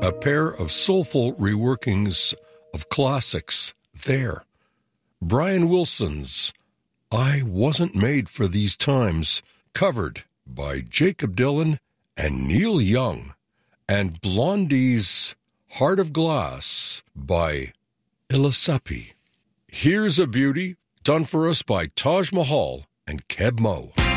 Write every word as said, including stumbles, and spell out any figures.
a pair of soulful reworkings of classics there. Brian Wilson's I Wasn't Made for These Times, covered by Jakob Dylan and Neil Young, and Blondie's Heart of Glass by Illisapi. Here's a beauty done for us by Taj Mahal and Keb Mo.